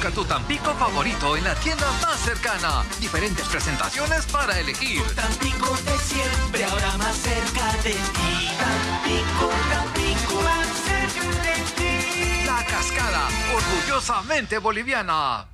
Busca tu Tampico favorito en la tienda más cercana. Diferentes presentaciones para elegir. Tu Tampico de siempre, ahora más cerca de ti. Tampico, más cerca de ti. La Cascada, orgullosamente boliviana.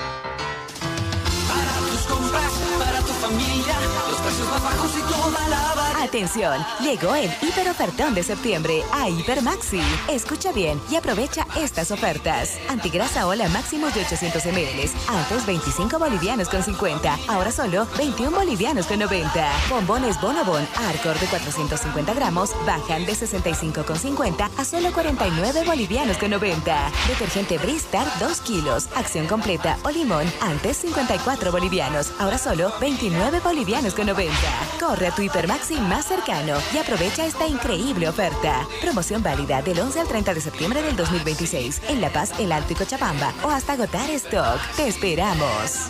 Para tus compras, para tu familia, los precios más bajos y toda la variedad. Atención, llegó el hiperofertón de septiembre a Hipermaxi. Escucha bien y aprovecha estas ofertas. Antigrasa Ola máximo de 800 ml. Antes 25 bolivianos con 50. Ahora solo 21 bolivianos con 90. Bombones Bonobon Arcor de 450 gramos bajan de 65,50 a solo 49 bolivianos con 90. Detergente Bristar 2 kilos. Acción completa o limón. Antes 54 bolivianos. Ahora solo 29 bolivianos con 90. Corre a tu Hipermaxi más cercano y aprovecha esta increíble oferta. Promoción válida del 11 al 30 de septiembre del 2026 en La Paz, El Alto y Cochabamba o hasta agotar stock. ¡Te esperamos!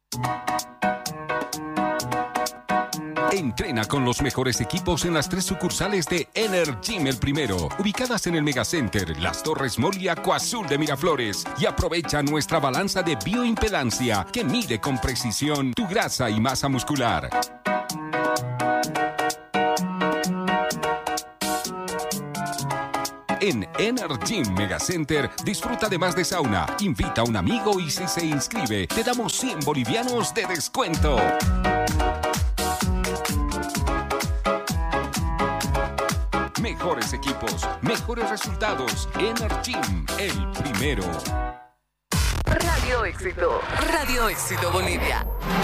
Entrena con los mejores equipos en las 3 sucursales de Energym El Primero, ubicadas en el Megacenter, Las Torres Mall y Acuazul de Miraflores. Y aprovecha nuestra balanza de bioimpedancia que mide con precisión tu grasa y masa muscular. En Energym Megacenter, disfruta además de sauna, invita a un amigo y si se inscribe, te damos 100 bolivianos de descuento. Mejores equipos, mejores resultados. Energym, El Primero. Radio Éxito. Radio Éxito Bolivia.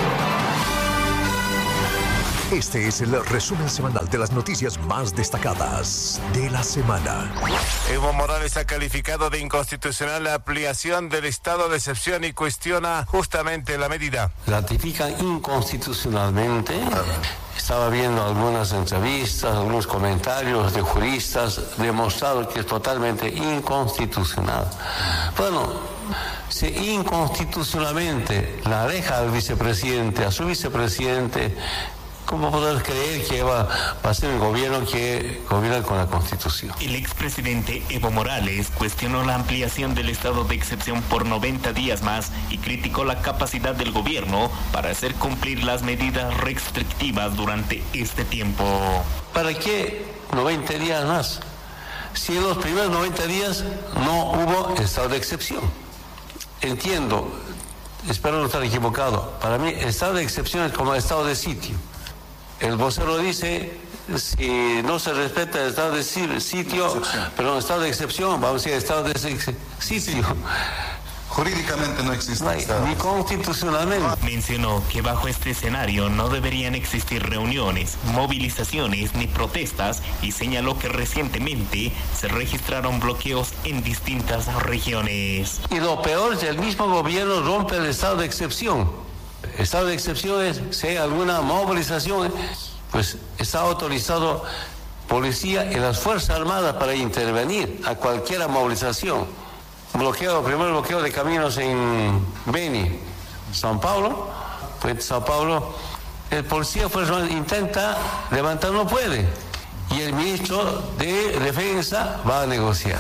Este es el resumen semanal de las noticias más destacadas de la semana. Evo Morales ha calificado de inconstitucional la ampliación del estado de excepción y cuestiona justamente la medida. Ratifican inconstitucionalmente. Estaba viendo algunas entrevistas, algunos comentarios de juristas, demostrado que es totalmente inconstitucional. Bueno, si inconstitucionalmente la aleja al vicepresidente, a su vicepresidente, ¿cómo poder creer que va a ser un gobierno que gobierna con la Constitución? El expresidente Evo Morales cuestionó la ampliación del estado de excepción por 90 días más y criticó la capacidad del gobierno para hacer cumplir las medidas restrictivas durante este tiempo. ¿Para qué 90 días más? Si en los primeros 90 días no hubo estado de excepción. Entiendo, espero no estar equivocado. Para mí, estado de excepción es como estado de sitio. El vocero dice, si no se respeta el estado de sitio, pero estado de excepción, vamos a decir estado de sitio. Jurídicamente no existe. Ni constitucionalmente. Mencionó que bajo este escenario no deberían existir reuniones, movilizaciones ni protestas y señaló que recientemente se registraron bloqueos en distintas regiones. Y lo peor es que el mismo gobierno rompe el estado de excepción. Estado de excepción es si hay alguna movilización, pues está autorizado policía y las Fuerzas Armadas para intervenir a cualquier movilización. Primer bloqueo de caminos en Beni, São Paulo, pues São Paulo, el policía intenta levantar, no puede, y el ministro de Defensa va a negociar.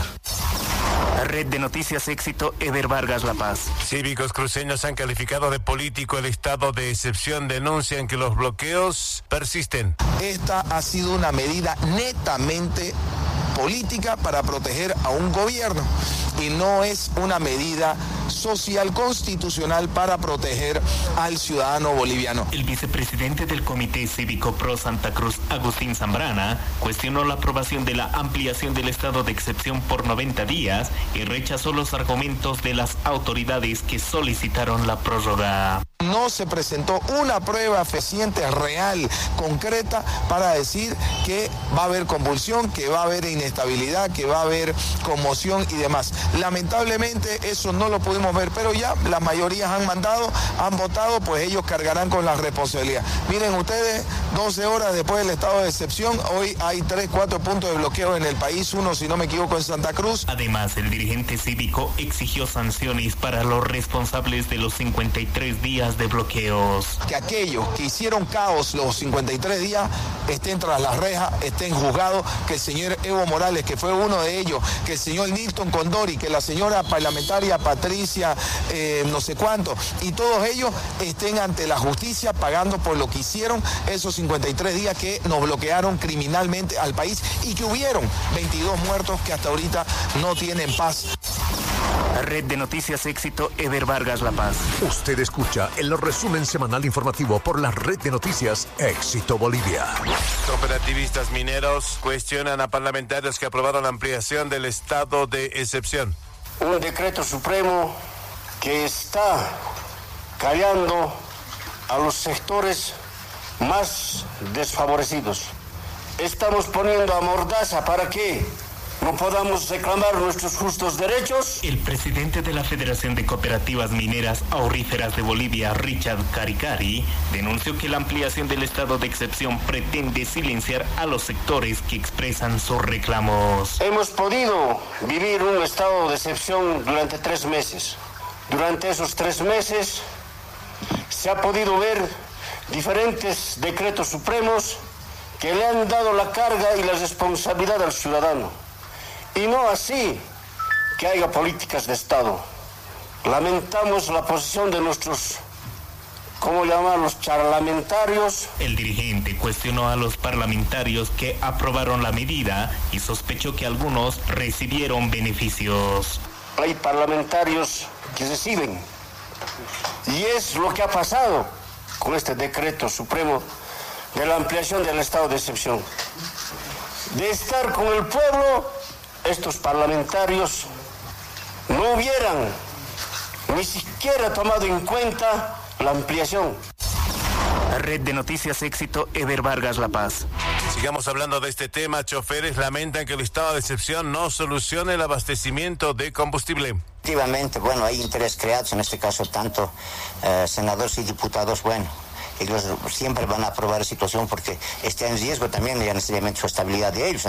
Red de Noticias Éxito, Eder Vargas, La Paz. Cívicos cruceños han calificado de político el estado de excepción, denuncian que los bloqueos persisten. Esta ha sido una medida netamente política para proteger a un gobierno y no es una medida social constitucional para proteger al ciudadano boliviano. El vicepresidente del Comité Cívico Pro Santa Cruz, Agustín Zambrana, cuestionó la aprobación de la ampliación del estado de excepción por 90 días y rechazó los argumentos de las autoridades que solicitaron la prórroga. No se presentó una prueba fehaciente, real, concreta, para decir que va a haber convulsión, que va a haber inestabilidad, que va a haber conmoción y demás. Lamentablemente eso no lo pudimos ver, pero ya las mayorías han votado, pues ellos cargarán con la responsabilidad. Miren ustedes, 12 horas después del estado de excepción, hoy hay 3-4 puntos de bloqueo en el país, uno, si no me equivoco, en Santa Cruz. Además, el dirigente cívico exigió sanciones para los responsables de los 53 días de bloqueos. Que aquellos que hicieron caos los 53 días estén tras las rejas, estén juzgados, que el señor Evo Morales, que fue uno de ellos, que el señor Nilton Condori, que la señora parlamentaria Patricia justicia no sé cuánto, y todos ellos estén ante la justicia pagando por lo que hicieron esos 53 días que nos bloquearon criminalmente al país y que hubieron 22 muertos que hasta ahorita no tienen paz. Red de Noticias Éxito, Ever Vargas, La Paz. Usted escucha el resumen semanal informativo por la Red de Noticias Éxito Bolivia. Cooperativistas mineros cuestionan a parlamentarios que aprobaron la ampliación del estado de excepción. Un decreto supremo que está callando a los sectores más desfavorecidos. Estamos poniendo a mordaza para que no podamos reclamar nuestros justos derechos. El presidente de la Federación de Cooperativas Mineras Auríferas de Bolivia, Richard Caricari, denunció que la ampliación del estado de excepción pretende silenciar a los sectores que expresan sus reclamos. Hemos podido vivir un estado de excepción durante 3 meses. Durante esos 3 meses se ha podido ver diferentes decretos supremos que le han dado la carga y la responsabilidad al ciudadano. Y no así que haya políticas de Estado. Lamentamos la posición de nuestros, ¿cómo llamarlos?, parlamentarios. El dirigente cuestionó a los parlamentarios que aprobaron la medida y sospechó que algunos recibieron beneficios. Hay parlamentarios que reciben. Y es lo que ha pasado con este decreto supremo de la ampliación del estado de excepción. De estar con el pueblo, estos parlamentarios no hubieran ni siquiera tomado en cuenta la ampliación. Red de Noticias Éxito, Ever Vargas, La Paz. Sigamos hablando de este tema. Choferes lamentan que el estado de excepción no solucione el abastecimiento de combustible. Efectivamente, bueno, hay interés creados, en este caso tanto senadores y diputados, bueno, ellos siempre van a aprobar la situación porque está en riesgo también ya necesariamente su estabilidad de ellos.